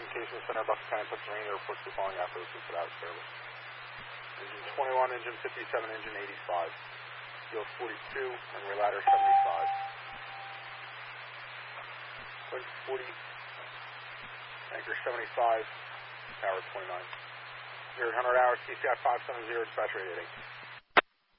Communications Center, Bucks County, Pennsylvania, reports the following operations put out of service. Engine 21, engine 57, engine 85. Fuel 42, and ladder 75. Wind 40, anchor 75, power 29. 0 to 100 hours, TCI 570, dispatch rate 88.